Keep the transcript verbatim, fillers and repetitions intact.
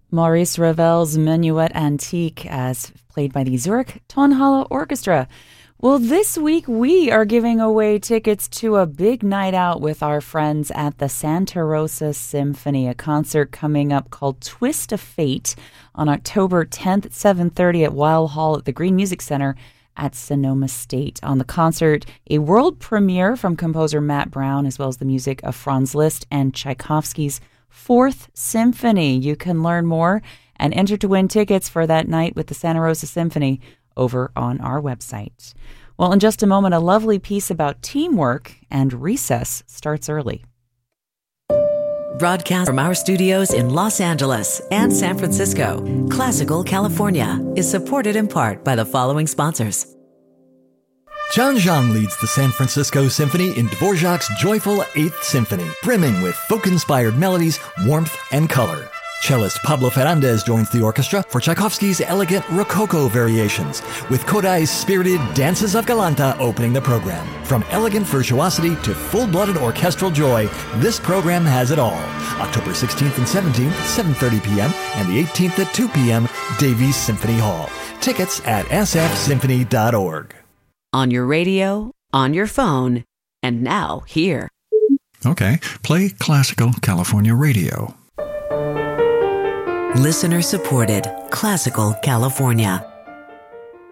Maurice Ravel's Minuet Antique, as played by the Zurich Tonhalle Orchestra. Well, this week we are giving away tickets to a big night out with our friends at the Santa Rosa Symphony, a concert coming up called Twist of Fate on October tenth at seven thirty at Weil Hall at the Green Music Center at Sonoma State. On the concert, a world premiere from composer Matt Brown, as well as the music of Franz Liszt and Tchaikovsky's Fourth Symphony. You can learn more and enter to win tickets for that night with the Santa Rosa Symphony over on our website. Well, in just a moment, a lovely piece about teamwork and recess starts early. Broadcast from our studios in Los Angeles and San Francisco, Classical California is supported in part by the following sponsors. John Zhang leads the San Francisco Symphony in Dvorak's joyful Eighth Symphony, brimming with folk-inspired melodies, warmth, and color. Cellist Pablo Ferrandez joins the orchestra for Tchaikovsky's elegant Rococo variations, with Kodai's spirited Dances of Galanta opening the program. From elegant virtuosity to full-blooded orchestral joy, this program has it all. October sixteenth and seventeenth, seven thirty p.m., and the eighteenth at two p.m., Davies Symphony Hall. Tickets at s f symphony dot org. On your radio, on your phone, and now here. Okay, play Classical California Radio. Listener supported Classical California.